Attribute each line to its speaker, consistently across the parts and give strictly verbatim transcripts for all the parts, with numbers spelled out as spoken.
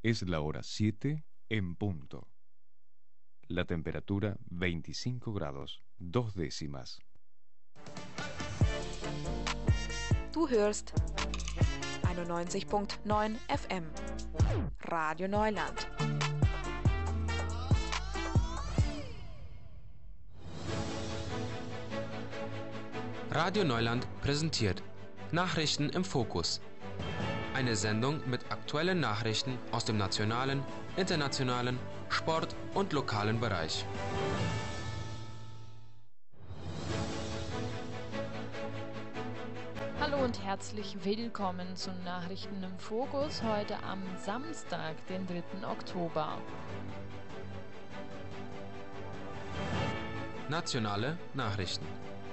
Speaker 1: Es la hora siete en punto. La temperatura veinticinco grados, dos décimas.
Speaker 2: Du hörst einundneunzig Komma neun F M. Radio Neuland.
Speaker 3: Radio Neuland präsentiert Nachrichten im Fokus. Eine Sendung mit aktuellen Nachrichten aus dem nationalen, internationalen, Sport- und lokalen Bereich.
Speaker 4: Hallo und herzlich willkommen zu Nachrichten im Fokus heute am Samstag, den dritten Oktober.
Speaker 3: Nationale Nachrichten.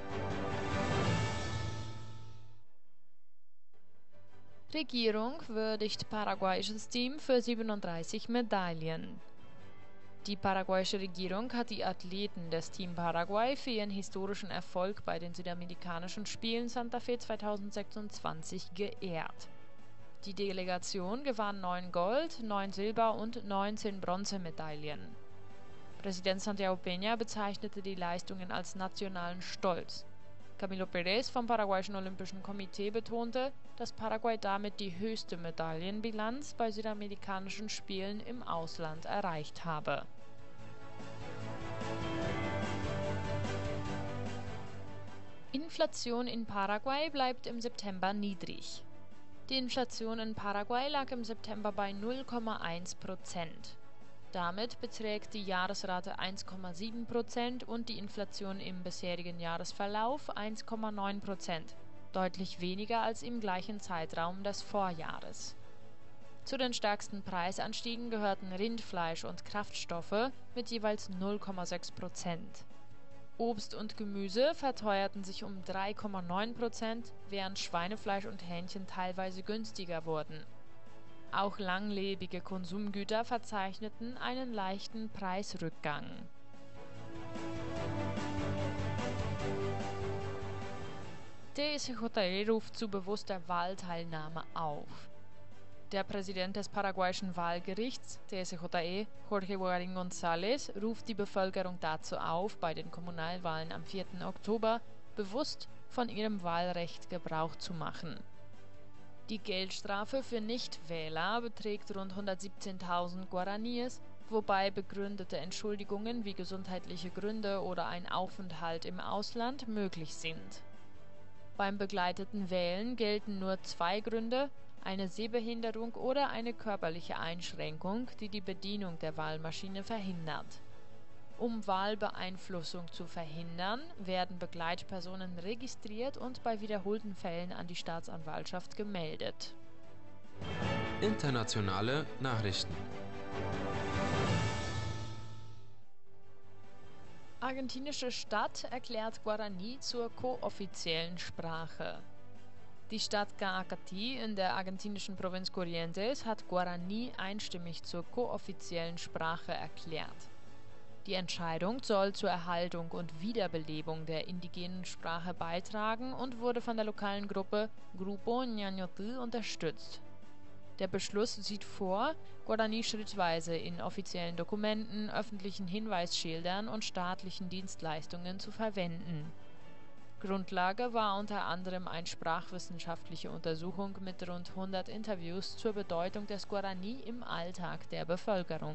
Speaker 4: Regierung würdigt paraguayisches Team für siebenunddreißig Medaillen. Die paraguayische Regierung hat die Athleten des Team Paraguay für ihren historischen Erfolg bei den Südamerikanischen Spielen Santa Fe zweitausendsechsundzwanzig geehrt. Die Delegation gewann neun Gold-, neun Silber- und neunzehn Bronzemedaillen. Präsident Santiago Peña bezeichnete die Leistungen als nationalen Stolz. Camilo Pérez vom paraguayischen Olympischen Komitee betonte, dass Paraguay damit die höchste Medaillenbilanz bei südamerikanischen Spielen im Ausland erreicht habe. Inflation in Paraguay bleibt im September niedrig. Die Inflation in Paraguay lag im September bei null Komma eins Prozent. Damit beträgt die Jahresrate eins Komma sieben Prozent und die Inflation im bisherigen Jahresverlauf eins Komma neun Prozent, deutlich weniger als im gleichen Zeitraum des Vorjahres. Zu den stärksten Preisanstiegen gehörten Rindfleisch und Kraftstoffe mit jeweils null Komma sechs Prozent. Obst und Gemüse verteuerten sich um drei Komma neun Prozent, während Schweinefleisch und Hähnchen teilweise günstiger wurden. Auch langlebige Konsumgüter verzeichneten einen leichten Preisrückgang. T S J E ruft zu bewusster Wahlteilnahme auf. Der Präsident des paraguayischen Wahlgerichts, T S J E, Jorge Guarín González, ruft die Bevölkerung dazu auf, bei den Kommunalwahlen am vierten Oktober bewusst von ihrem Wahlrecht Gebrauch zu machen. Die Geldstrafe für Nichtwähler beträgt rund hundertsiebzehntausend Guaraníes, wobei begründete Entschuldigungen wie gesundheitliche Gründe oder ein Aufenthalt im Ausland möglich sind. Beim begleiteten Wählen gelten nur zwei Gründe: eine Sehbehinderung oder eine körperliche Einschränkung, die die Bedienung der Wahlmaschine verhindert. Um Wahlbeeinflussung zu verhindern, werden Begleitpersonen registriert und bei wiederholten Fällen an die Staatsanwaltschaft gemeldet.
Speaker 3: Internationale Nachrichten.
Speaker 4: Argentinische Stadt erklärt Guaraní zur kooffiziellen Sprache. Die Stadt Caacatí in der argentinischen Provinz Corrientes hat Guaraní einstimmig zur kooffiziellen Sprache erklärt. Die Entscheidung soll zur Erhaltung und Wiederbelebung der indigenen Sprache beitragen und wurde von der lokalen Gruppe Grupo Ñañotl unterstützt. Der Beschluss sieht vor, Guaraní schrittweise in offiziellen Dokumenten, öffentlichen Hinweisschildern und staatlichen Dienstleistungen zu verwenden. Grundlage war unter anderem eine sprachwissenschaftliche Untersuchung mit rund hundert Interviews zur Bedeutung des Guaraní im Alltag der Bevölkerung.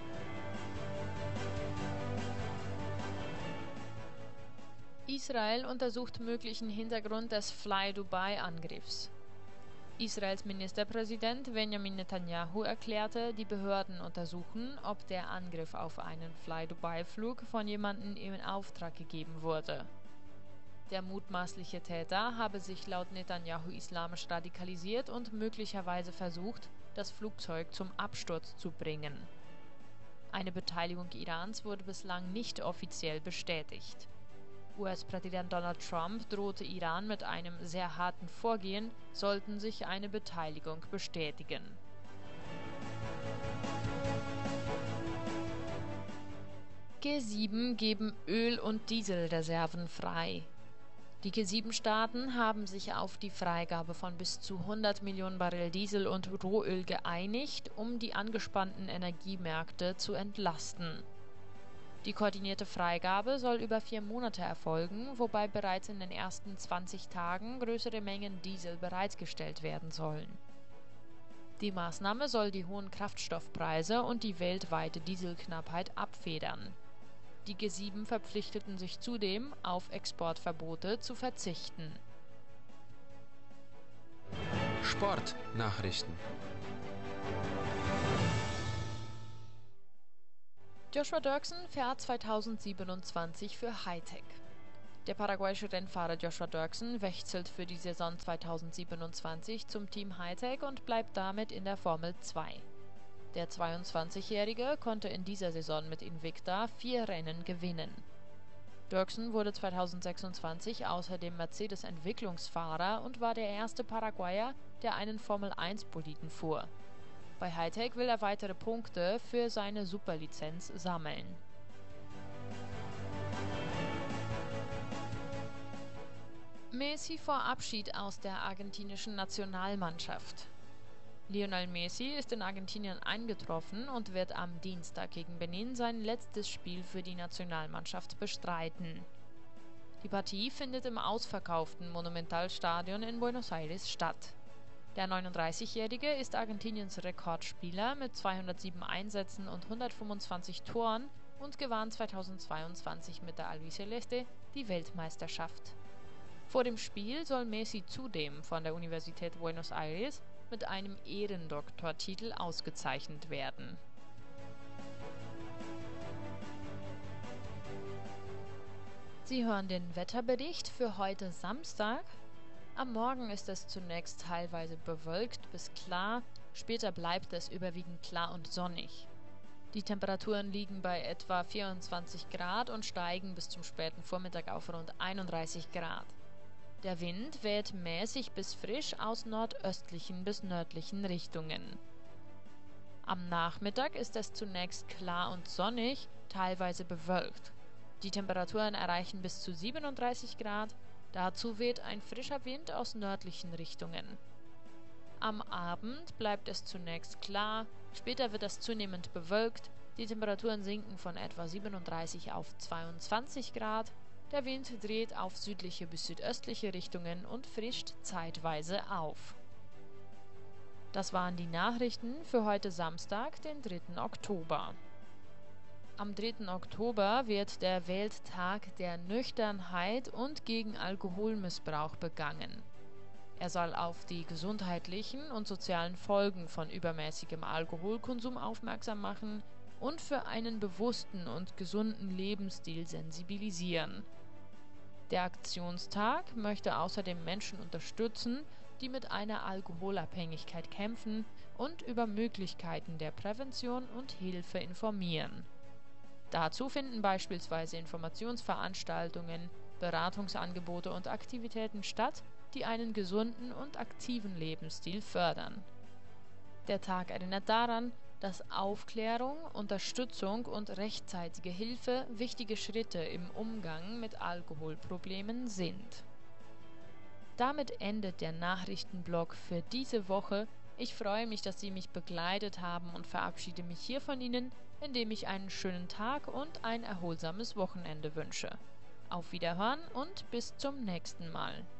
Speaker 4: Israel untersucht möglichen Hintergrund des Fly-Dubai-Angriffs. Israels Ministerpräsident Benjamin Netanyahu erklärte, die Behörden untersuchen, ob der Angriff auf einen Fly-Dubai-Flug von jemandem in Auftrag gegeben wurde. Der mutmaßliche Täter habe sich laut Netanyahu islamisch radikalisiert und möglicherweise versucht, das Flugzeug zum Absturz zu bringen. Eine Beteiligung Irans wurde bislang nicht offiziell bestätigt. U S-Präsident Donald Trump drohte Iran mit einem sehr harten Vorgehen, sollten sich eine Beteiligung bestätigen. G sieben geben Öl- und Dieselreserven frei. Die G sieben Staaten haben sich auf die Freigabe von bis zu hundert Millionen Barrel Diesel und Rohöl geeinigt, um die angespannten Energiemärkte zu entlasten. Die koordinierte Freigabe soll über vier Monate erfolgen, wobei bereits in den ersten zwanzig Tagen größere Mengen Diesel bereitgestellt werden sollen. Die Maßnahme soll die hohen Kraftstoffpreise und die weltweite Dieselknappheit abfedern. Die G sieben verpflichteten sich zudem, auf Exportverbote zu verzichten.
Speaker 3: Sportnachrichten.
Speaker 4: Joshua Dirksen fährt zweitausendsiebenundzwanzig für Hi-Tech. Der paraguayische Rennfahrer Joshua Dirksen wechselt für die Saison zweitausendsiebenundzwanzig zum Team Hi-Tech und bleibt damit in der Formel zwei. Der zweiundzwanzigjährige konnte in dieser Saison mit Invicta vier Rennen gewinnen. Dirksen wurde zweitausendsechsundzwanzig außerdem Mercedes-Entwicklungsfahrer und war der erste Paraguayer, der einen Formel eins Boliden fuhr. Bei Hi-Tech will er weitere Punkte für seine Superlizenz sammeln. Messi vor Abschied aus der argentinischen Nationalmannschaft. Lionel Messi ist in Argentinien eingetroffen und wird am Dienstag gegen Benin sein letztes Spiel für die Nationalmannschaft bestreiten. Die Partie findet im ausverkauften Monumentalstadion in Buenos Aires statt. Der neununddreißigjährige ist Argentiniens Rekordspieler mit zweihundertsieben Einsätzen und hundertfünfundzwanzig Toren und gewann zweitausendzweiundzwanzig mit der Albiceleste die Weltmeisterschaft. Vor dem Spiel soll Messi zudem von der Universität Buenos Aires mit einem Ehrendoktortitel ausgezeichnet werden. Sie hören den Wetterbericht für heute Samstag. Am Morgen ist es zunächst teilweise bewölkt bis klar, später bleibt es überwiegend klar und sonnig. Die Temperaturen liegen bei etwa vierundzwanzig Grad und steigen bis zum späten Vormittag auf rund einunddreißig Grad. Der Wind weht mäßig bis frisch aus nordöstlichen bis nördlichen Richtungen. Am Nachmittag ist es zunächst klar und sonnig, teilweise bewölkt. Die Temperaturen erreichen bis zu siebenunddreißig Grad, dazu weht ein frischer Wind aus nördlichen Richtungen. Am Abend bleibt es zunächst klar, später wird es zunehmend bewölkt, die Temperaturen sinken von etwa siebenunddreißig auf zweiundzwanzig Grad, der Wind dreht auf südliche bis südöstliche Richtungen und frischt zeitweise auf. Das waren die Nachrichten für heute Samstag, den dritten Oktober. Am dritten Oktober wird der Welttag der Nüchternheit und gegen Alkoholmissbrauch begangen. Er soll auf die gesundheitlichen und sozialen Folgen von übermäßigem Alkoholkonsum aufmerksam machen und für einen bewussten und gesunden Lebensstil sensibilisieren. Der Aktionstag möchte außerdem Menschen unterstützen, die mit einer Alkoholabhängigkeit kämpfen und über Möglichkeiten der Prävention und Hilfe informieren. Dazu finden beispielsweise Informationsveranstaltungen, Beratungsangebote und Aktivitäten statt, die einen gesunden und aktiven Lebensstil fördern. Der Tag erinnert daran, dass Aufklärung, Unterstützung und rechtzeitige Hilfe wichtige Schritte im Umgang mit Alkoholproblemen sind. Damit endet der Nachrichtenblock für diese Woche. Ich freue mich, dass Sie mich begleitet haben und verabschiede mich hier von Ihnen, indem ich einen schönen Tag und ein erholsames Wochenende wünsche. Auf Wiederhören und bis zum nächsten Mal.